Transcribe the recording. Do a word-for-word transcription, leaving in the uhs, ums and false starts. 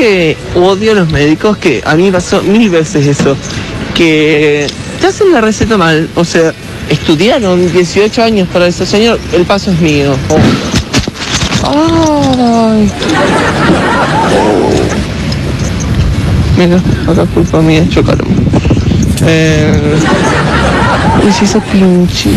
que odio a los médicos? Que a mí me pasó mil veces eso. Que te hacen la receta mal. O sea, estudiaron dieciocho años para eso. Señor, el paso es mío. Oh. Ay. Mira, acá culpa mía, chocaron. Eh... Uy, si sos pinche.